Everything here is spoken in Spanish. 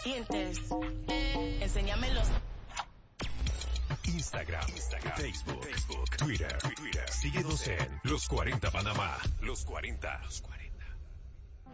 Dientes. Enséñamelos. Instagram, Facebook, Twitter. Síguenos en Los 40 Panamá. Los 40.